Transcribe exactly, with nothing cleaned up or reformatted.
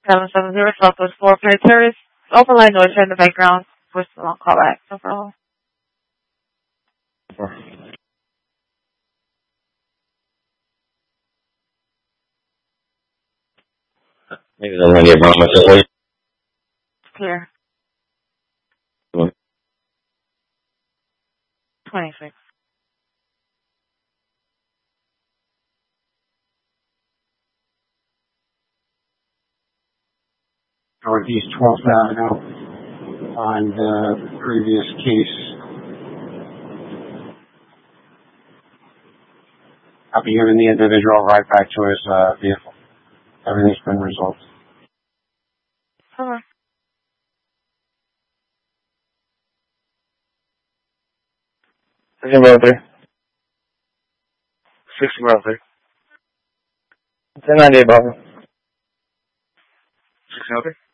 seven seven zero Southwest four Fair Terrace. Overline noise in the background. Push the long call back. No problem. Maybe they'll run you around with it. It's clear. twenty-six. Northeast twelfth Avenue on the previous case. I'll be giving the individual right back to his uh, vehicle. Everything's been resolved. Okay. Sixteen Brother. Sixteen Brother. Ten ninety eight Brother. Sixteen Brother.